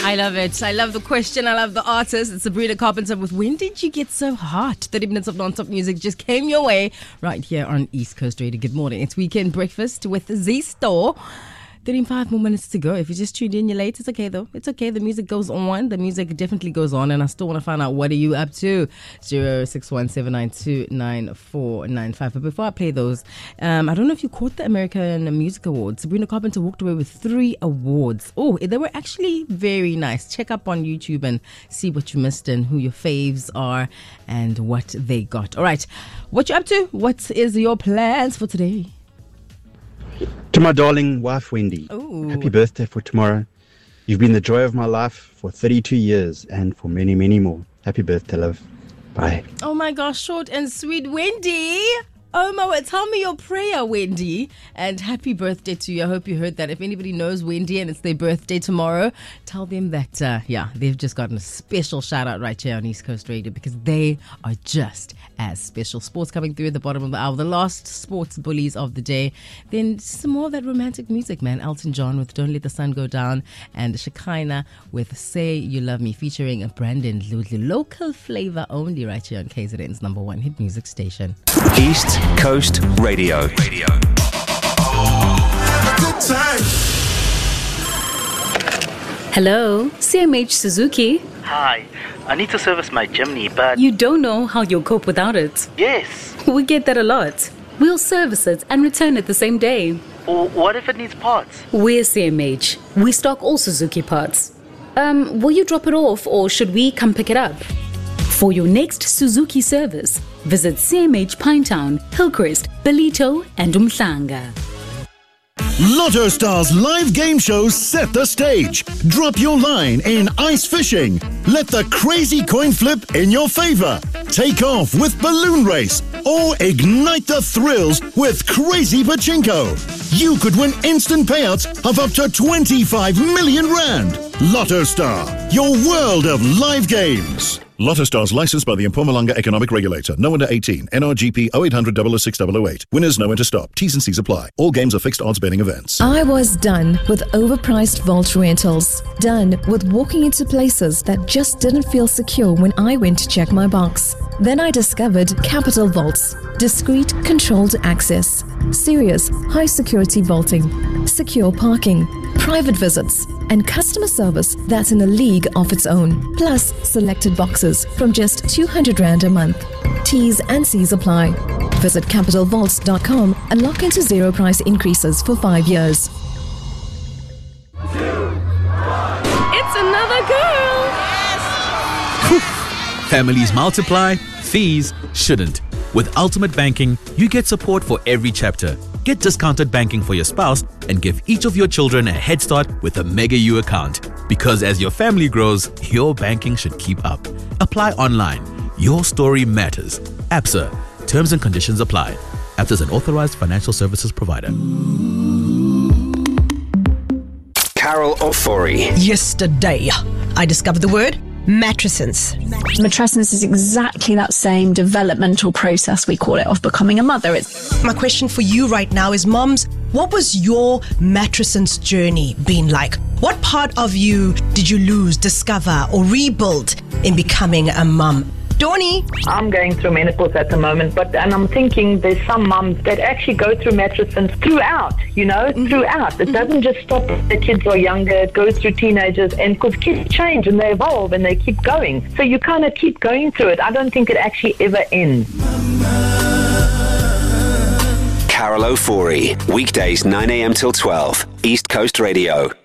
I love it. I love the question. I love the artist. It's Sabrina Carpenter with When Did You Get So Hot? 30 minutes of non-stop music just came your way right here on East Coast Radio. Good morning. It's Weekend Breakfast with Z-Store. 35 more minutes to go. If you just tuned in, you're late. It's okay, though. It's okay. The music goes on. The music definitely goes on. And I still want to find out, what are you up to? 0617929495. But before I play those, I don't know if you caught the American Music Awards. Sabrina Carpenter walked away with 3 awards. Oh, they were actually very nice. Check up on YouTube and see what you missed and who your faves are and what they got. All right. What you up to? What is your plans for today? To my darling wife, Wendy, Ooh. Happy birthday for tomorrow. You've been the joy of my life for 32 years and for many, many more. Happy birthday, love. Bye. Oh my gosh, short and sweet, Wendy. Oh my word, tell me your prayer, Wendy. And happy birthday to you. I hope you heard that. If anybody knows Wendy and it's their birthday tomorrow, tell them that, they've just gotten a special shout out right here on East Coast Radio because they are just as special. Sports coming through at the bottom of the hour. The last sports bullies of the day. Then some more of that romantic music, man. Elton John with Don't Let the Sun Go Down and Shekinah with Say You Love Me featuring Brandon Ludley. Local flavor only right here on KZN's number 1 hit music station. East Coast Radio. Hello, CMH Suzuki. Hi, I need to service my Jimny, but... You don't know how you'll cope without it. Yes. We get that a lot. We'll service it and return it the same day. Or what if it needs parts? We're CMH. We stock all Suzuki parts. Will you drop it off or should we come pick it up? For your next Suzuki service, visit CMH Pinetown, Hillcrest, Belito and Umhlanga. Lotto Stars live game shows set the stage. Drop your line in ice fishing. Let the crazy coin flip in your favor. Take off with balloon race or ignite the thrills with crazy pachinko. You could win instant payouts of up to 25 million rand. Lotto Star, your world of live games. Lotto Stars licensed by the Mpumalanga Economic Regulator. No under 18. NRGP 0800 006 008. Winners know when to stop. T's and C's apply. All games are fixed odds betting events. I was done with overpriced vault rentals. Done with walking into places that just didn't feel secure when I went to check my box. Then I discovered Capital Vaults. Discreet, controlled access. Serious, high security vaulting. Secure parking. Private visits. And customer service that's in a league of its own. Plus selected boxes from just 200 Rand a month. T's and C's apply. Visit capitalvaults.com and lock into 0 price increases for 5 years. It's another girl. Families multiply, fees shouldn't. With Ultimate Banking, you get support for every chapter. Get discounted banking for your spouse and give each of your children a head start with a Mega U account. Because as your family grows, your banking should keep up. Apply online. Your story matters. ABSA. Terms and conditions apply. ABSA is an authorized financial services provider. Carol Ofori. Yesterday, I discovered the word matrescence. Matrescence is exactly that same developmental process, we call it, of becoming a mother. My question for you right now is, moms, what was your matrescence journey been like? What part of you did you lose, discover, or rebuild in becoming a mum? Donnie? I'm going through menopause at the moment, and I'm thinking there's some mums that actually go through matrescence throughout, throughout. It doesn't just stop when the kids are younger, it goes through teenagers, and because kids change and they evolve and they keep going. So you kind of keep going through it. I don't think it actually ever ends. Carol Ofori, weekdays 9 a.m. till 12, East Coast Radio.